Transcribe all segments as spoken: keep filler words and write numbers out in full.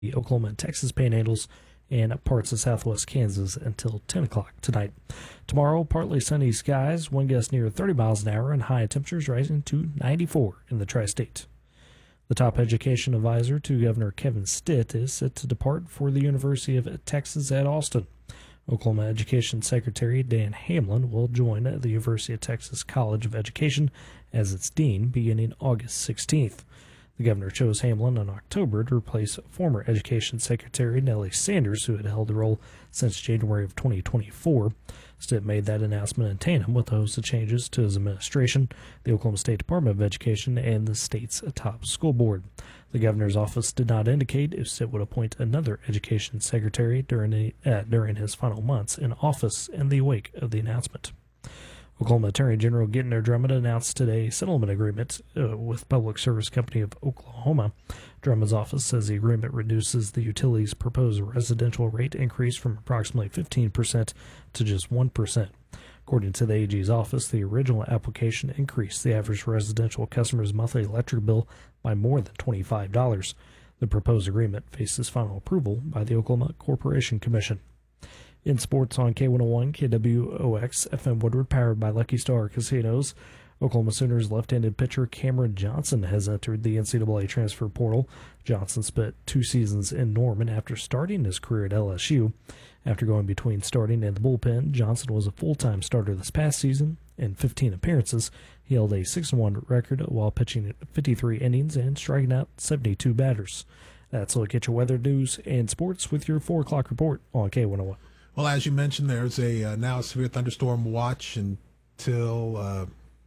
the Oklahoma and Texas Panhandles and parts of southwest Kansas until ten o'clock tonight. Tomorrow, partly sunny skies, wind gusts near thirty miles an hour, and high temperatures rising to ninety-four in the tri-state. The top education advisor to Governor Kevin Stitt is set to depart for the University of Texas at Austin. Oklahoma Education Secretary Dan Hamlin will join the University of Texas College of Education as its dean beginning August sixteenth. The governor chose Hamlin in October to replace former Education Secretary Nellie Sanders, who had held the role since January of twenty twenty-four. Stitt made that announcement in tandem with a host of changes to his administration, the Oklahoma State Department of Education, and the state's top school board. The governor's office did not indicate if Stitt would appoint another education secretary during, a, uh, during his final months in office in the wake of the announcement. Oklahoma Attorney General Gentner Drummond announced today a settlement agreement uh, with Public Service Company of Oklahoma. Drummond's office says the agreement reduces the utility's proposed residential rate increase from approximately fifteen percent to just one percent. According to the A G's office, the original application increased the average residential customer's monthly electric bill by more than twenty-five dollars. The proposed agreement faces final approval by the Oklahoma Corporation Commission. In sports on K one oh one, K W O X, F M Woodward, powered by Lucky Star Casinos, Oklahoma Sooners left-handed pitcher Cameron Johnson has entered the N C double A transfer portal. Johnson spent two seasons in Norman after starting his career at L S U. After going between starting and the bullpen, Johnson was a full-time starter this past season. In fifteen appearances, he held a six and one record while pitching fifty-three innings and striking out seventy-two batters. That's a look at your weather, news, and sports with your four o'clock report on K one oh one. Well, as you mentioned, there's a uh, now a severe thunderstorm watch until uh,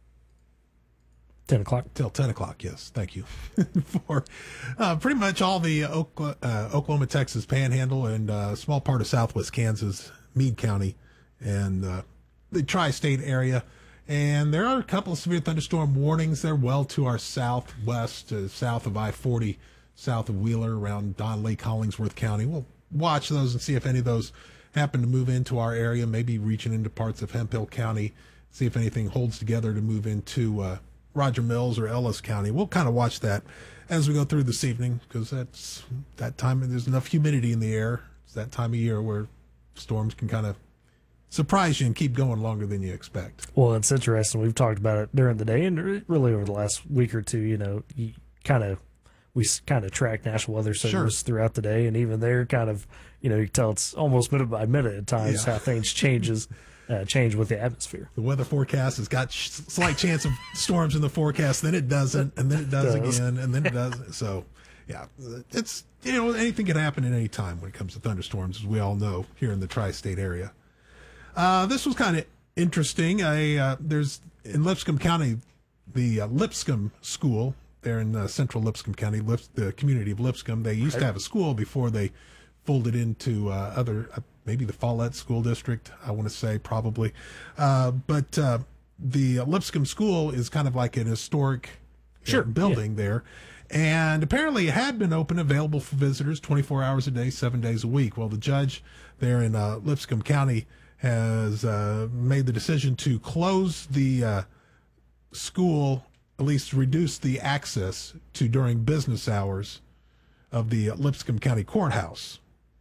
ten o'clock. Till ten o'clock, yes. Thank you. For uh, pretty much all the Oklahoma, uh, Oklahoma, Texas Panhandle and uh, a small part of southwest Kansas, Meade County, and uh, the tri-state area. And there are a couple of severe thunderstorm warnings. They're well to our southwest, uh, south of I forty, south of Wheeler, around Don Lake, Hollingsworth County. We'll watch those and see if any of those happen to move into our area, maybe reaching into parts of Hemphill County, see if anything holds together to move into uh, Roger Mills or Ellis County. We'll kind of watch that as we go through this evening, because that's that time, there's enough humidity in the air. It's that time of year where storms can kind of surprise you and keep going longer than you expect. Well, it's interesting. We've talked about it during the day and really over the last week or two. You know, you kind of we kind of track National Weather Service sure. throughout the day, and even they're kind of, you know, you can tell it's almost minute by minute at times yeah. how things changes. Uh, change with the atmosphere. The weather forecast has got sh- slight chance of storms in the forecast, then it doesn't, and then it does, does. again, and then it doesn't. So, yeah, it's, you know, anything can happen at any time when it comes to thunderstorms, as we all know here in the tri-state area. Uh, this was kind of interesting. I, uh, there's in Lipscomb County, the uh, Lipscomb School there in uh, central Lipscomb County, Lips- the community of Lipscomb. They used to have a school before they folded into uh, other. Uh, maybe the Follett School District, I want to say, probably. Uh, but uh, the Lipscomb School is kind of like an historic sure, uh, building yeah. there. And apparently it had been open, available for visitors twenty-four hours a day, seven days a week. Well, the judge there in uh, Lipscomb County has uh, made the decision to close the uh, school, at least reduce the access to during business hours of the Lipscomb County Courthouse.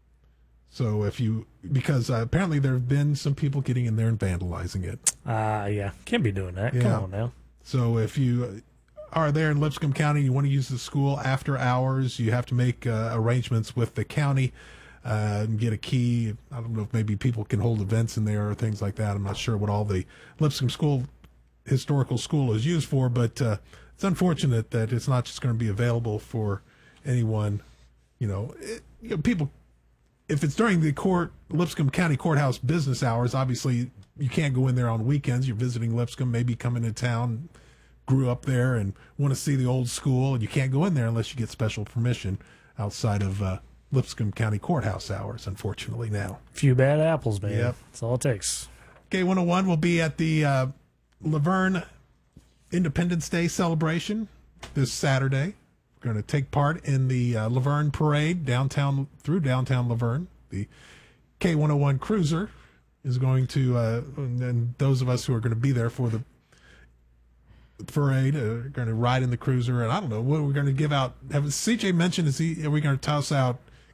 So if you, because uh, apparently there have been some people getting in there and vandalizing it. Ah, uh, yeah. Can't be doing that. Yeah. Come on now. So if you are there in Lipscomb County and you want to use the school after hours, you have to make uh, arrangements with the county uh, and get a key. I don't know if maybe people can hold events in there or things like that. I'm not sure what all the Lipscomb School Historical School is used for, but uh, it's unfortunate that it's not just going to be available for anyone. You know, it, you know people. If it's during the court Lipscomb County Courthouse business hours, obviously you can't go in there on weekends. You're visiting Lipscomb, maybe coming to town, grew up there, and want to see the old school, and you can't go in there unless you get special permission outside of uh, Lipscomb County Courthouse hours, unfortunately now. Few bad apples, man. Yep. That's all it takes. K one oh one will be at the uh, Laverne Independence Day celebration this Saturday. Going to take part in the uh, Laverne Parade downtown through downtown Laverne. The K one oh one Cruiser is going to, uh, and those of us who are going to be there for the parade are going to ride in the Cruiser. And I don't know what we're going to give out. Have C J mentioned? Is he? Are we going to toss out